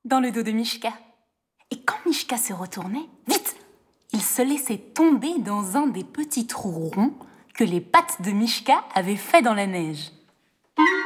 dans le dos de Mishka. Et quand Mishka se retournait, vite, il se laissait tomber dans un des petits trous ronds que les pattes de Mishka avaient fait dans la neige.